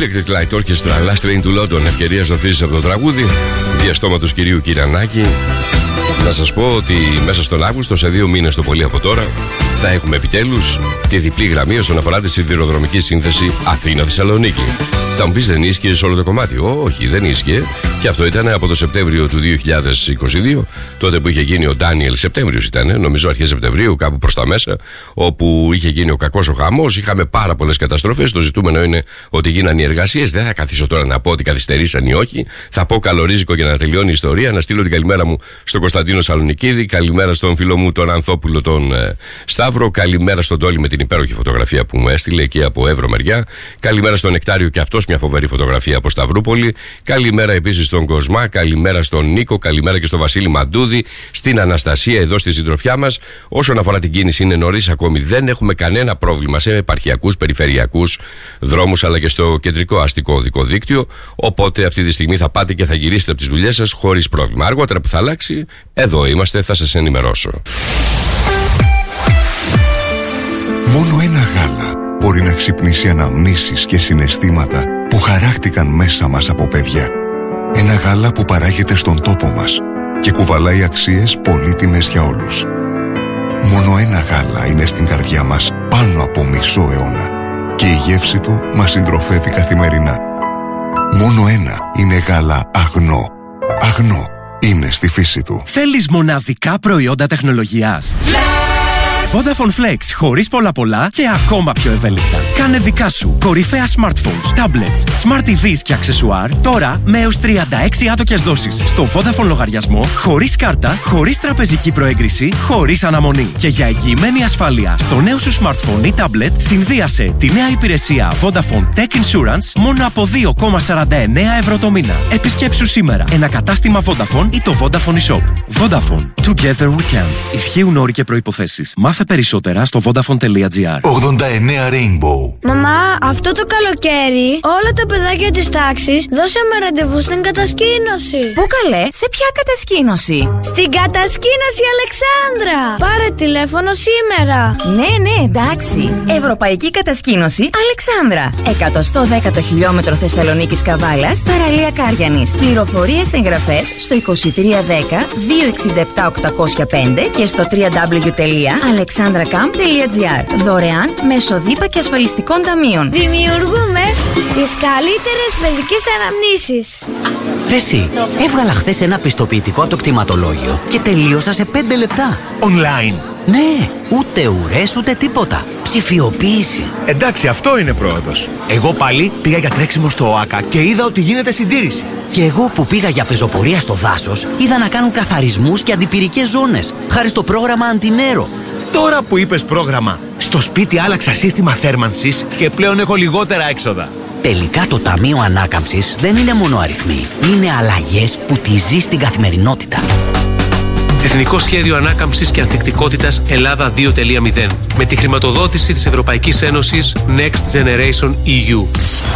Electric Light Orchestra, Last Train to London. Ευκαιρία δοθήσεις από το τραγούδι διαστόματος κυρίου Κυρανάκη. Να σας πω ότι μέσα στον Αύγουστο, σε 2 μήνες το πολύ από τώρα, θα έχουμε επιτέλους τη διπλή γραμμή όσον αφορά τη σιδηροδρομική σύνθεση Αθήνα-Θεσσαλονίκη. Θα μου πεις, δεν ίσχυε σε όλο το κομμάτι? Όχι, δεν ίσχυε. Και αυτό ήταν από το Σεπτέμβριο του 2022, τότε που είχε γίνει ο Ντάνιελ. Σεπτέμβριος ήταν, νομίζω αρχές Σεπτεμβρίου, κάπου προς τα μέσα, όπου είχε γίνει ο κακός ο χαμός. Είχαμε πάρα πολλές καταστροφές. Το ζητούμενο είναι ότι γίνανε οι εργασίες. Δεν θα καθίσω τώρα να πω ότι καθυστερήσαν ή όχι. Θα πω καλορίζικο για να τελειώνει η ιστορία. Να στείλω την καλημέρα μου στον Κωνσταντίνο Σαλονικίδη. Καλημέρα στον φίλο μου τον Ανθόπουλο τον Σταύρο. Καλημέρα στον Τόλι με την υπέροχη φωτογραφία που μου έστειλε εκεί από Εύρο μεριά. Καλημέρα στον Νεκτάριο και αυτός μια φοβερή φωτογραφία από Σταυρούπολη. Καλημέρα επίσης στον Κοσμά. Καλημέρα στον Νίκο. Καλημέρα και στον Βασίλη Μαντούδη. Στην Αναστασία εδώ στη συντροφιά μας. Όσον αφορά την κίνηση, είναι νωρίς ακόμη. Δεν έχουμε κανένα πρόβλημα σε επαρχιακούς, περιφερειακούς δρόμους αλλά και στο κεντρικό αστικό οδικό δίκτυο. Οπότε αυτή τη στιγμή θα πάτε και θα γυρίσετε από τις δουλειές σας χωρίς πρόβλημα. Αργότερα που θα αλλάξει, εδώ είμαστε, θα σας ενημερώσω. Μόνο ένα γάλα μπορεί να ξυπνήσει αναμνήσεις και συναισθήματα που χαράχτηκαν μέσα μας από παιδιά. Ένα γάλα που παράγεται στον τόπο μας και κουβαλάει αξίες πολύτιμες για όλους. Μόνο ένα γάλα είναι στην καρδιά μας πάνω από μισό αιώνα και η γεύση του μας συντροφεύει καθημερινά. Μόνο ένα είναι γάλα Αγνό. Αγνό είναι στη φύση του. Θέλεις μοναδικά προϊόντα τεχνολογίας? Vodafone Flex, χωρίς πολλά και ακόμα πιο ευέλικτα. Κάνε δικά σου κορυφαία smartphones, tablets, smart TVs και αξεσουάρ τώρα με έως 36 άτοκες δόσεις στο Vodafone λογαριασμό, χωρίς κάρτα, χωρίς τραπεζική προέγκριση, χωρίς αναμονή. Και για εγγυημένη ασφάλεια στο νέο σου smartphone ή tablet, συνδύασε τη νέα υπηρεσία Vodafone Tech Insurance μόνο από 2,49 ευρώ το μήνα. Επισκέψου σήμερα ένα κατάστημα Vodafone ή το Vodafone eShop. Vodafone. Together we can. Ισχύουν όροι και προϋποθέσεις. Μάθε περισσότερα στο Vodafone.gr. 89 Rainbow. Μαμά, αυτό το καλοκαίρι όλα τα παιδάκια της τάξης δώσαμε ραντεβού στην κατασκήνωση. Πού καλέ, σε ποια κατασκήνωση? Στην κατασκήνωση Αλεξάνδρα. Πάρε τηλέφωνο σήμερα. Ναι, εντάξει. Ευρωπαϊκή κατασκήνωση Αλεξάνδρα. 110ο χιλιόμετρο Θεσσαλονίκης Καβάλας, παραλία Κάριανης. Πληροφορίες εγγραφές στο 2310 267 805 και στο www.alexandracamp.gr. Δωρεάν μέσω ΔΥΠΑ και ασφαλιστικών ταμείων. Δημιουργούμε τις καλύτερες παιδικές αναμνήσεις. Ρε εσύ, έβγαλα χθες ένα πιστοποιητικό από το κτηματολόγιο και τελείωσα σε 5 λεπτά. Online. Ναι, ούτε ουρές ούτε τίποτα. Ψηφιοποίηση. Εντάξει, αυτό είναι πρόοδος. Εγώ πάλι πήγα για τρέξιμο στο ΟΑΚΑ και είδα ότι γίνεται συντήρηση. Και εγώ που πήγα για πεζοπορία στο δάσος, είδα να κάνουν καθαρισμούς και αντιπυρικές ζώνες, χάρη στο πρόγραμμα Αντινέρο. Τώρα που είπες πρόγραμμα, στο σπίτι άλλαξα σύστημα θέρμανσης και πλέον έχω λιγότερα έξοδα. Τελικά το Ταμείο Ανάκαμψης δεν είναι μόνο αριθμοί. Είναι αλλαγές που τη ζεις στην καθημερινότητα. Εθνικό Σχέδιο Ανάκαμψης και Ανθεκτικότητας Ελλάδα 2.0 με τη χρηματοδότηση της Ευρωπαϊκής Ένωσης Next Generation EU.